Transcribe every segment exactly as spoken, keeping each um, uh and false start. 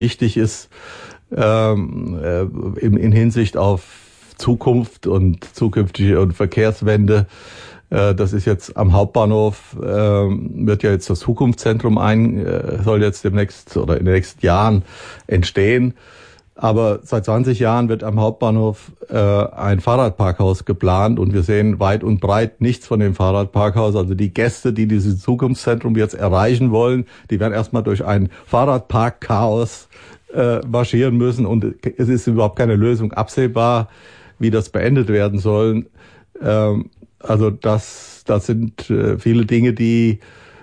wichtig ist ähm, äh, in, in Hinsicht auf Zukunft und zukünftige und Verkehrswende. Äh, das ist jetzt am Hauptbahnhof, äh, wird ja jetzt das Zukunftszentrum ein, äh, soll jetzt demnächst oder in den nächsten Jahren entstehen. Aber seit zwanzig Jahren wird am Hauptbahnhof äh, ein Fahrradparkhaus geplant und wir sehen weit und breit nichts von dem Fahrradparkhaus. Also die Gäste, die dieses Zukunftszentrum jetzt erreichen wollen, die werden erstmal durch ein Fahrradparkchaos äh, marschieren müssen und es ist überhaupt keine Lösung absehbar, wie das beendet werden soll. Ähm, also das, das sind äh, viele Dinge, die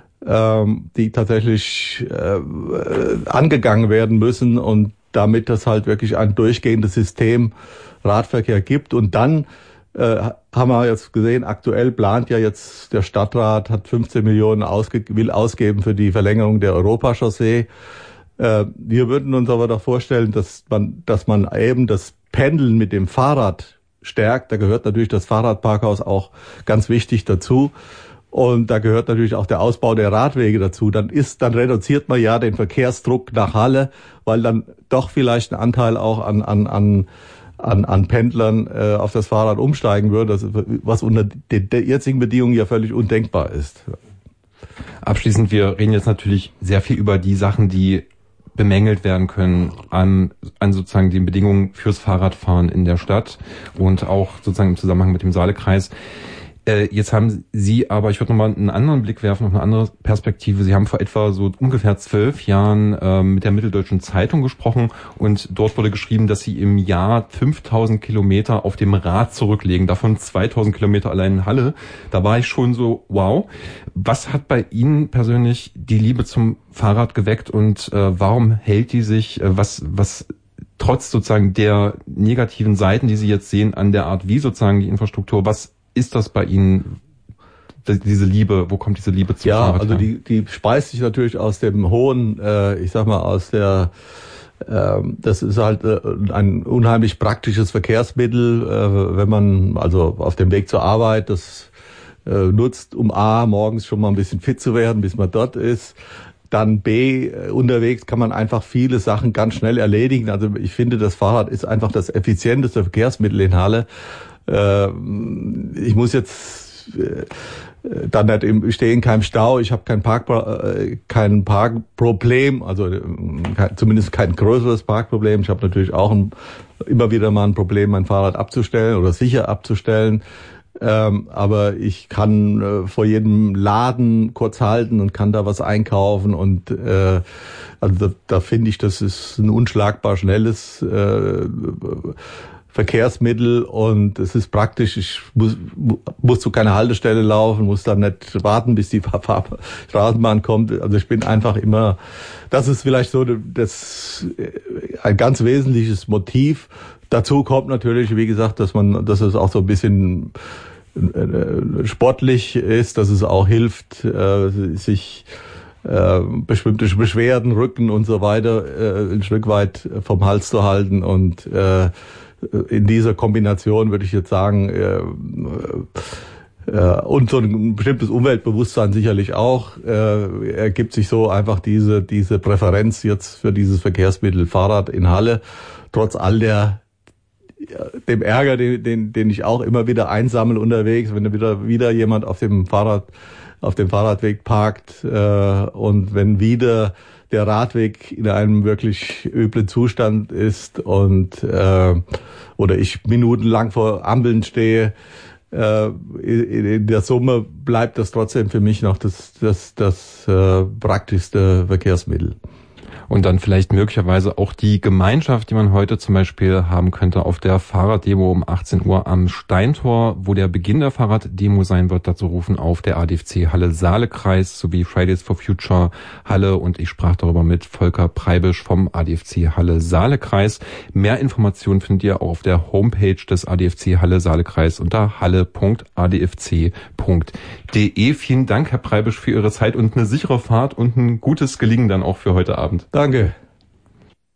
ähm, die tatsächlich äh, angegangen werden müssen und damit das halt wirklich ein durchgehendes System Radverkehr gibt. Und dann äh, haben wir jetzt gesehen, aktuell plant ja jetzt der Stadtrat, hat fünfzehn Millionen ausge- will ausgeben für die Verlängerung der Europachaussee. Äh, wir würden uns aber doch vorstellen, dass man, dass man eben das Pendeln mit dem Fahrrad stärkt. Da gehört natürlich das Fahrradparkhaus auch ganz wichtig dazu. Und da gehört natürlich auch der Ausbau der Radwege dazu. Dann ist, dann reduziert man ja den Verkehrsdruck nach Halle, weil dann doch vielleicht ein Anteil auch an an an an, an Pendlern äh, auf das Fahrrad umsteigen würde, das, was unter den jetzigen Bedingungen ja völlig undenkbar ist. Abschließend, wir reden jetzt natürlich sehr viel über die Sachen, die bemängelt werden können an, an sozusagen den Bedingungen fürs Fahrradfahren in der Stadt und auch sozusagen im Zusammenhang mit dem Saalekreis. Jetzt haben Sie aber, ich würde nochmal einen anderen Blick werfen, auf eine andere Perspektive. Sie haben vor etwa so ungefähr zwölf Jahren äh, mit der Mitteldeutschen Zeitung gesprochen und dort wurde geschrieben, dass Sie im Jahr fünftausend Kilometer auf dem Rad zurücklegen, davon zweitausend Kilometer allein in Halle. Da war ich schon so, wow. Was hat bei Ihnen persönlich die Liebe zum Fahrrad geweckt und äh, warum hält die sich, äh, was, was trotz sozusagen der negativen Seiten, die Sie jetzt sehen, an der Art, wie sozusagen die Infrastruktur, was ist das bei Ihnen, diese Liebe, wo kommt diese Liebe zum ja, Fahrrad? Ja, also die, die speist sich natürlich aus dem hohen, äh, ich sag mal, aus der, äh, das ist halt äh, ein unheimlich praktisches Verkehrsmittel, äh, wenn man also auf dem Weg zur Arbeit das äh, nutzt, um A, morgens schon mal ein bisschen fit zu werden, bis man dort ist. Dann B, unterwegs kann man einfach viele Sachen ganz schnell erledigen. Also ich finde, das Fahrrad ist einfach das effizienteste Verkehrsmittel in Halle. Ich muss jetzt dann nicht im Stehen, kein Stau, ich habe kein Park, kein Parkproblem, also zumindest kein größeres Parkproblem. Ich habe natürlich auch ein, immer wieder mal ein Problem, mein Fahrrad abzustellen oder sicher abzustellen. Ähm, aber ich kann äh, vor jedem Laden kurz halten und kann da was einkaufen und äh, also da, da finde ich, das ist ein unschlagbar schnelles äh, Verkehrsmittel und es ist praktisch. Ich muss, muss zu keiner Haltestelle laufen, muss dann nicht warten, bis die Straßenbahn kommt. Also ich bin einfach immer, das ist vielleicht so das ein ganz wesentliches Motiv. Dazu kommt natürlich, wie gesagt, dass man, dass es auch so ein bisschen äh, sportlich ist, dass es auch hilft, äh, sich äh, bestimmte Beschwerden, Rücken und so weiter äh, ein Stück weit vom Hals zu halten. Und äh, in dieser Kombination würde ich jetzt sagen, äh, äh, und so ein bestimmtes Umweltbewusstsein sicherlich auch, äh, ergibt sich so einfach diese diese Präferenz jetzt für dieses Verkehrsmittel Fahrrad in Halle, trotz all der dem Ärger, den, den, den ich auch immer wieder einsammle unterwegs, wenn wieder wieder jemand auf dem Fahrrad, auf dem Fahrradweg parkt äh, und wenn wieder der Radweg in einem wirklich üblen Zustand ist und äh, oder ich minutenlang vor Ampeln stehe, äh, in, in der Summe bleibt das trotzdem für mich noch das das das äh, praktischste Verkehrsmittel. Und dann vielleicht möglicherweise auch die Gemeinschaft, die man heute zum Beispiel haben könnte auf der Fahrraddemo um achtzehn Uhr am Steintor, wo der Beginn der Fahrraddemo sein wird. Dazu rufen auf der A D F C Halle Saalekreis sowie Fridays for Future Halle und ich sprach darüber mit Volker Preibisch vom A D F C Halle Saalekreis. Mehr Informationen findet ihr auch auf der Homepage des A D F C Halle Saalekreis unter halle punkt a d f c punkt d e. Vielen Dank, Herr Preibisch, für Ihre Zeit und eine sichere Fahrt und ein gutes Gelingen dann auch für heute Abend. Danke.